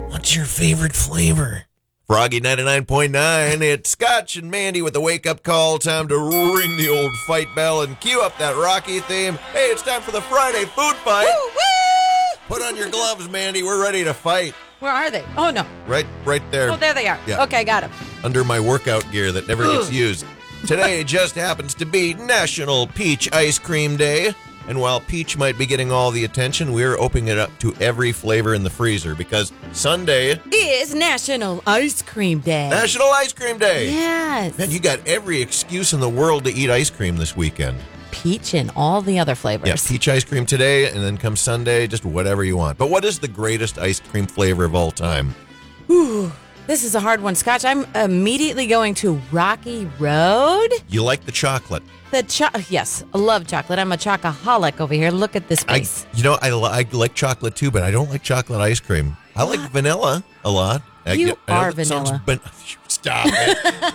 What's your favorite flavor? Froggy 99.9, it's Scotch and Mandy with the wake-up call. Time to ring the old fight bell and cue up that Rocky theme. Hey, it's time for the Friday food fight. Woo, woo! Put on your gloves, Mandy. We're ready to fight. Where are they? Oh, no. Right there. Oh, there they are. Yeah. Okay, got them. Under my workout gear that never gets used. Today just happens to be National Peach Ice Cream Day. And while peach might be getting all the attention, we're opening it up to every flavor in the freezer because Sunday is National Ice Cream Day. National Ice Cream Day. Yes. Man, you got every excuse in the world to eat ice cream this weekend. Peach and all the other flavors. Yeah, peach ice cream today, and then come Sunday, just whatever you want. But what is the greatest ice cream flavor of all time? Ooh, this is a hard one, Scotch. I'm immediately going to Rocky Road. You like the chocolate. Yes, I love chocolate. I'm a chocoholic over here. Look at this face. I like chocolate too, but I don't like chocolate ice cream. I like vanilla a lot. You I know are that sounds vanilla. Stop it.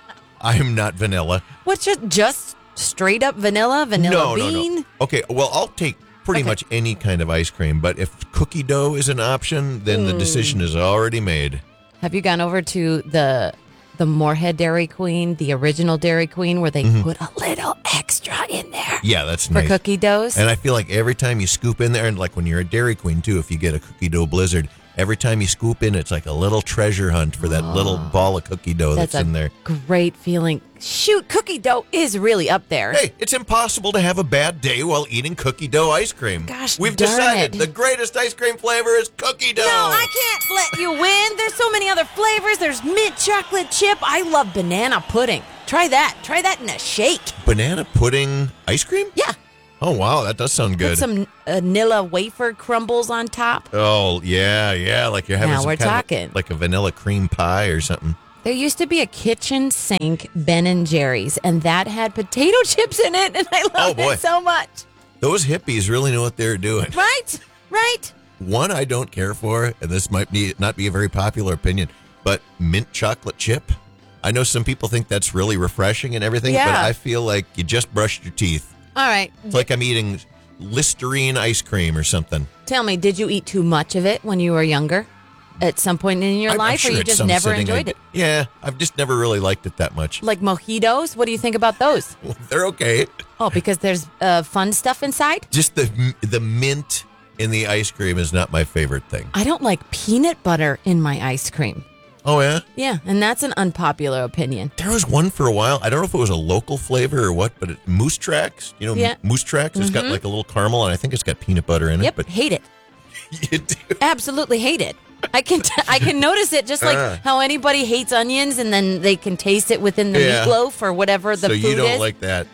I am not vanilla. What's just straight up vanilla bean? No. Okay, well, I'll take pretty much any kind of ice cream, but if cookie dough is an option, then the decision is already made. Have you gone over to the Moorhead Dairy Queen, the original Dairy Queen, where they put a little extra in there? Yeah, that's for nice. Cookie doughs. And I feel like every time you scoop in there, and like when you're a Dairy Queen too, if you get a cookie dough blizzard, every time you scoop in, it's like a little treasure hunt for that little ball of cookie dough that's in there. Great feeling. Shoot, cookie dough is really up there. Hey, it's impossible to have a bad day while eating cookie dough ice cream. Gosh, we've darn decided it. the greatest ice cream flavor is cookie dough. No, I can't let you win. There's so many other flavors. There's mint chocolate chip. I love banana pudding. Try that. Try that in a shake. Banana pudding ice cream? Yeah. Oh, wow, that does sound good. Put some vanilla wafer crumbles on top. Oh, yeah, like you're having Now some we're kind talking. of like a vanilla cream pie or something. There used to be a kitchen sink Ben & Jerry's, and that had potato chips in it, and I loved it so much. Those hippies really know what they're doing. Right. One I don't care for, and this might not be a very popular opinion, but mint chocolate chip. I know some people think that's really refreshing and everything, but I feel like you just brushed your teeth. All right. It's like I'm eating Listerine ice cream or something. Tell me, did you eat too much of it when you were younger? At some point in your life, sure or you at just some never setting enjoyed it? Yeah, I've just never really liked it that much. Like mojitos? What do you think about those? They're okay. Oh, because there's fun stuff inside? Just the mint in the ice cream is not my favorite thing. I don't like peanut butter in my ice cream. Oh, yeah? Yeah, and that's an unpopular opinion. There was one for a while. I don't know if it was a local flavor or what, but Moose Tracks. You know, Moose Tracks has got like a little caramel, and I think it's got peanut butter in it. Yep, But hate it. You do? Absolutely hate it. I can notice it, just like how anybody hates onions, and then they can taste it within the meatloaf or whatever the food is. So you don't like that?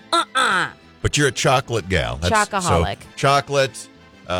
But you're a chocolate gal. Chocoholic. So chocolate.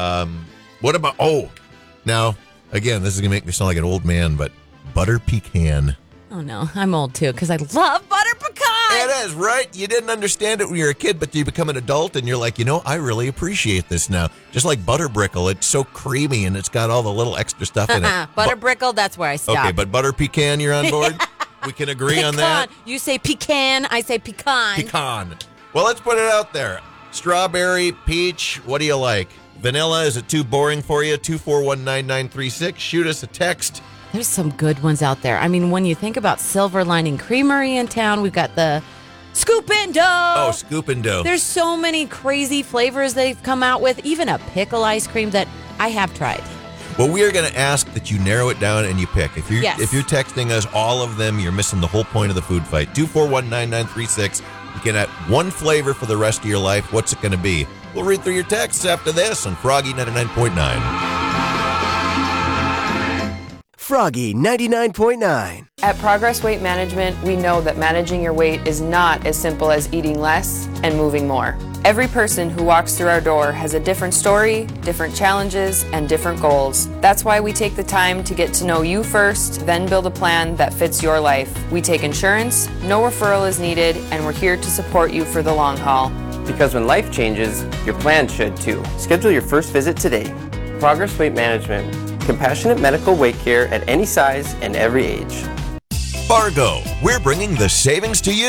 What about, now, again, this is going to make me sound like an old man, but butter pecan. Oh, no, I'm old, too, because I love butter pecan. It is, right? You didn't understand it when you were a kid, but you become an adult, and you're like, I really appreciate this now. Just like butter brickle, it's so creamy, and it's got all the little extra stuff in it. Butter brickle, that's where I stop. Okay, but butter pecan, you're on board? We can agree on that? You say pecan, I say pecan. Pecan. Well, let's put it out there. Strawberry, peach, what do you like? Vanilla, is it too boring for you? 2419936. Shoot us a text. There's some good ones out there. I mean, when you think about Silver Lining Creamery in town, we've got the Scoop and Dough. Oh, Scoop and Dough. There's so many crazy flavors they've come out with, even a pickle ice cream that I have tried. Well, we are going to ask that you narrow it down and you pick. If you're texting us all of them, you're missing the whole point of the food fight. 2419936. You can have one flavor for the rest of your life. What's it going to be? We'll read through your texts after this on Froggy 99.9. Froggy 99.9. At Progress Weight Management, we know that managing your weight is not as simple as eating less and moving more. Every person who walks through our door has a different story, different challenges, and different goals. That's why we take the time to get to know you first, then build a plan that fits your life. We take insurance, no referral is needed, and we're here to support you for the long haul. Because when life changes, your plan should too. Schedule your first visit today. Progress Weight Management. Compassionate medical weight care at any size and every age. Fargo, we're bringing the savings to you.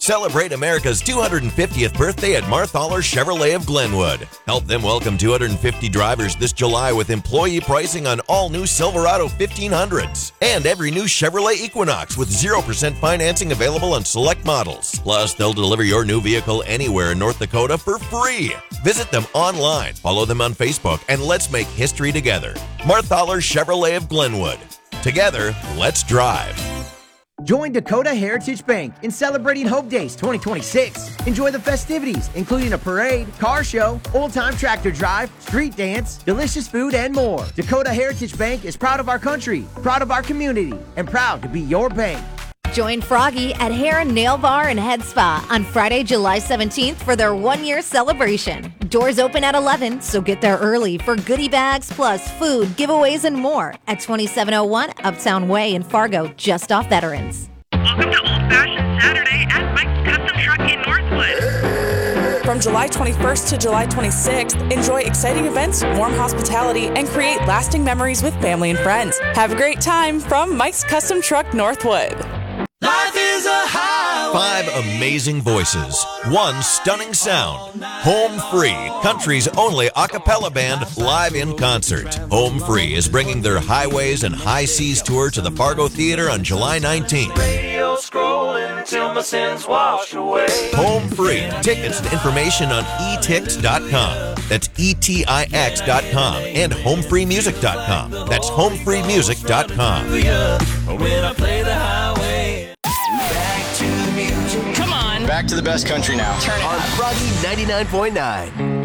Celebrate America's 250th birthday at Marthaler Chevrolet of Glenwood. Help them welcome 250 drivers this July with employee pricing on all new Silverado 1500s and every new Chevrolet Equinox with 0% financing available on select models. Plus, they'll deliver your new vehicle anywhere in North Dakota for free. Visit them online, follow them on Facebook, and let's make history together. Marthaler Chevrolet of Glenwood. Together, let's drive. Join Dakota Heritage Bank in celebrating Hope Days 2026. Enjoy the festivities, including a parade, car show, old-time tractor drive, street dance, delicious food, and more. Dakota Heritage Bank is proud of our country, proud of our community, and proud to be your bank. Join Froggy at Hair and Nail Bar and Head Spa on Friday, July 17th for their one-year celebration. Doors open at 11, so get there early for goodie bags plus food, giveaways, and more at 2701 Uptown Way in Fargo, just off Veterans. Welcome to Old Fashioned Saturday at Mike's Custom Truck in Northwood. From July 21st to July 26th, enjoy exciting events, warm hospitality, and create lasting memories with family and friends. Have a great time from Mike's Custom Truck Northwood. Life is a highway. 5 amazing voices, 1 stunning sound. Home Free, country's only a cappella band live in concert. Home Free is bringing their Highways and High Seas tour to the Fargo Theater on July 19th. Radio scrolling till my sins wash away. Home Free. Tickets and information on etix.com. That's etix.com and homefreemusic.com. That's homefreemusic.com. When I play the highway. Back to the music. Come on. Back to the best country now. Turn it on Froggy 99.9.